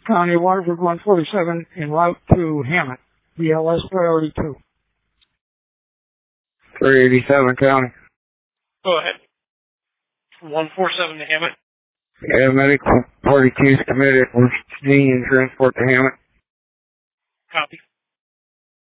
County Waterford 147 en route to Hammett. BLS priority 2. 387 County. Go ahead. 147 to Hammett. Yeah, medical party 2 is committed. We're needing transport to Hammett. Copy.